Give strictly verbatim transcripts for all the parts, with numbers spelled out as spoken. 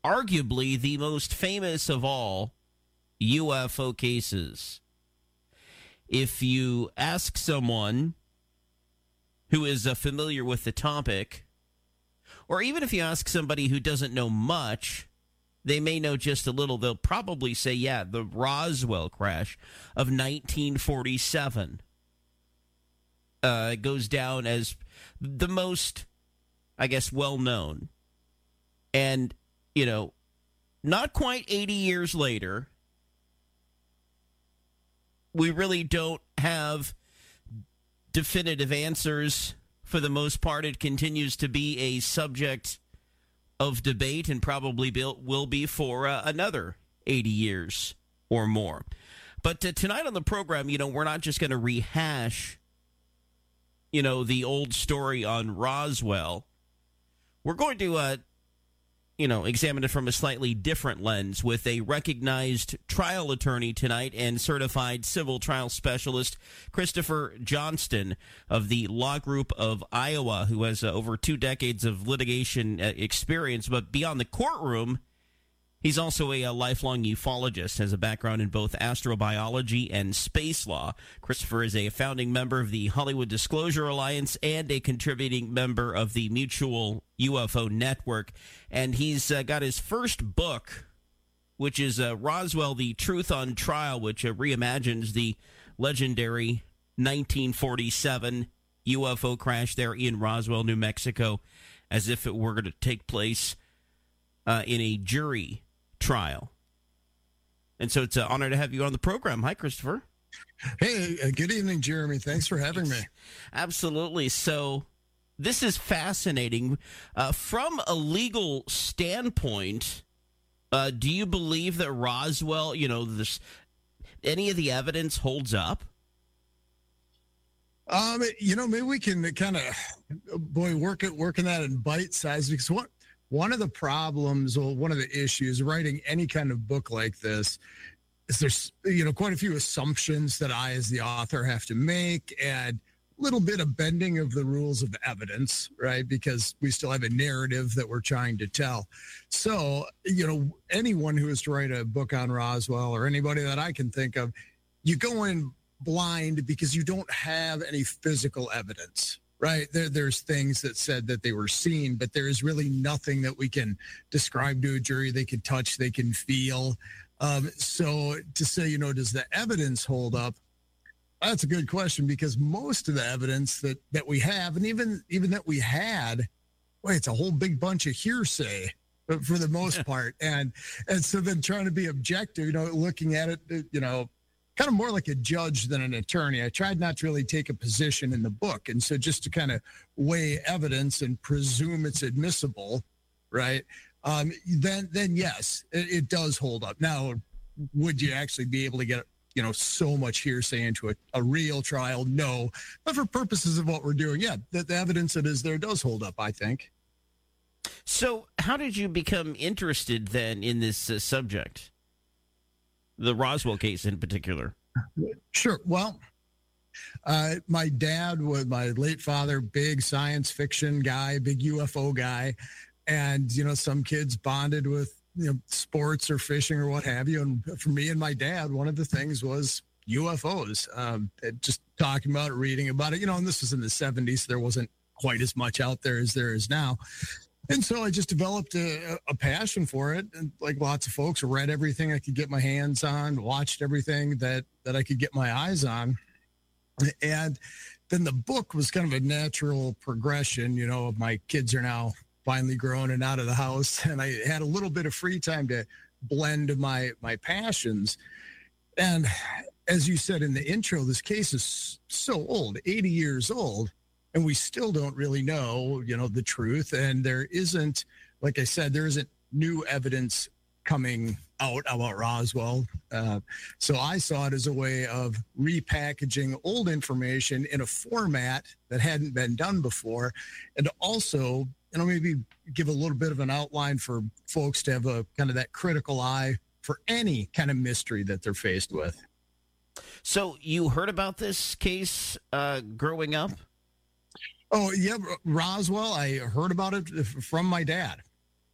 arguably the most famous of all U F O cases. If you ask someone who is uh, familiar with the topic, or even if you ask somebody who doesn't know much, they may know just a little. They'll probably say, yeah, the Roswell crash of nineteen forty-seven uh, goes down as the most, I guess, well-known. And, you know, not quite eighty years later, we really don't have definitive answers. For the most part, it continues to be a subject of debate and probably will be for uh, another eighty years or more. But uh, tonight on the program, you know, we're not just going to rehash, you know, the old story on Roswell. We're going to, uh, you know, examine it from a slightly different lens with a recognized trial attorney tonight and certified civil trial specialist Christopher Johnston of the Law Group of Iowa, who has uh, over two decades of litigation uh, experience. But beyond the courtroom, he's also a, a lifelong ufologist, has a background in both astrobiology and space law. Christopher is a founding member of the Hollywood Disclosure Alliance and a contributing member of the Mutual U F O Network. And he's uh, got his first book, which is uh, Roswell, The Truth on Trial, which uh, reimagines the legendary nineteen forty-seven U F O crash there in Roswell, New Mexico, as if it were going to take place uh, in a jury trial. And so it's an honor to have you on the program. Hi, Christopher. Hey, uh, good evening, Jeremy. Thanks for having me. Absolutely. So this is fascinating. Uh, from a legal standpoint, uh, do you believe that Roswell, you know, this, any of the evidence holds up? Um, you know, maybe we can kind of, boy, work it, working that in bite size, because what, one of the problems or one of the issues writing any kind of book like this is there's, you know, quite a few assumptions that I, as the author, have to make, and a little bit of bending of the rules of evidence, right? Because we still have a narrative that we're trying to tell. So, you know, anyone who is to write a book on Roswell, or anybody that I can think of, you go in blind because you don't have any physical evidence. Right. There, there's things that said that they were seen, but there is really nothing that we can describe to a jury. They can touch, they can feel. Um, so to say, you know, does the evidence hold up? That's a good question, because most of the evidence that, that we have, and even even that we had, well, it's a whole big bunch of hearsay for the most part. And and so then trying to be objective, you know, looking at it, you know, kind of more like a judge than an attorney. I tried not to really take a position in the book. And so just to kind of weigh evidence and presume it's admissible, right? Um, then, then yes, it, it does hold up. Now, would you actually be able to get, you know, so much hearsay into a, a real trial? No. But for purposes of what we're doing, yeah, the, the evidence that is there does hold up, I think. So how did you become interested then in this uh, subject? The Roswell case in particular. Sure. Well, uh, my dad was my late father, big science fiction guy, big U F O guy. And, you know, some kids bonded with, you know, sports or fishing or what have you. And for me and my dad, one of the things was U F Os, um, just talking about it, reading about it, you know, and this was in the seventies. So there wasn't quite as much out there as there is now. And so I just developed a, a passion for it. And like lots of folks, read everything I could get my hands on, watched everything that, that I could get my eyes on. And then the book was kind of a natural progression. You know, my kids are now finally grown and out of the house, and I had a little bit of free time to blend my, my passions. And as you said in the intro, this case is so old, eighty years old. And we still don't really know, you know, the truth. And there isn't, like I said, there isn't new evidence coming out about Roswell. Uh, so I saw it as a way of repackaging old information in a format that hadn't been done before. And also, you know, maybe give a little bit of an outline for folks to have a kind of that critical eye for any kind of mystery that they're faced with. So you heard about this case uh, growing up? Oh, yeah, Roswell, I heard about it from my dad.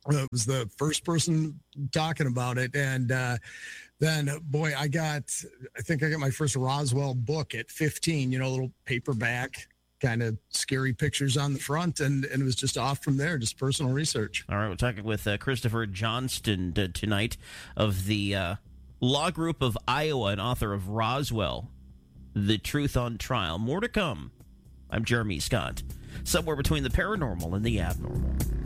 uh, was the first person talking about it. And uh, then, boy, I got, I think I got my first Roswell book at fifteen, you know, a little paperback, kind of scary pictures on the front. And, and it was just off from there, just personal research. All right, we're talking with uh, Christopher Johnston uh, tonight of the uh, Law Group of Iowa and author of Roswell, The Truth on Trial. More to come. I'm Jeremy Scott. Somewhere between the paranormal and the abnormal.